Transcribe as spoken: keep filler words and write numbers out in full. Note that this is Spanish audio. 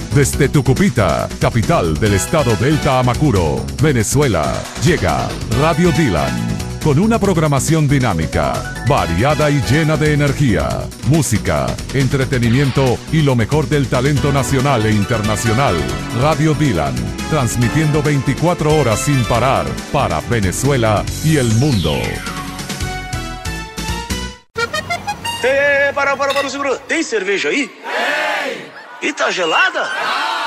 Desde Tucupita, capital del estado Delta Amacuro, Venezuela, llega Radio Dylan. Con una programación dinámica, variada y llena de energía, música, entretenimiento y lo mejor del talento nacional e internacional. Radio Dylan, transmitiendo veinticuatro horas sin parar para Venezuela y el mundo. É, para, para, para o seguro. Tem cerveja aí? Tem! E tá gelada?